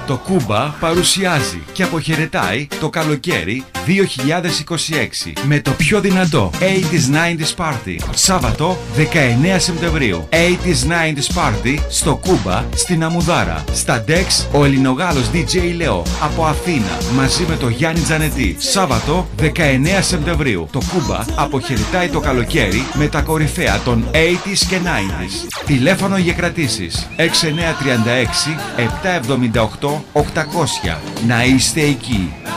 Το Κούμπα παρουσιάζει και αποχαιρετάει το καλοκαίρι 2026 με το πιο δυνατό 80s 90s Party. Σάββατο 19 Σεπτεμβρίου. 80s 90s Party στο Κούμπα στην Αμουδάρα. Στα Dex ο Ελληνογάλος DJ Leo από Αθήνα μαζί με το Γιάννη Τζανετή. Σάββατο 19 Σεπτεμβρίου. Το Κούμπα αποχαιρετάει το καλοκαίρι με τα κορυφαία των 80s και 90s. Τηλέφωνο για κρατήσεις 6936 778 800. Να είστε εκεί.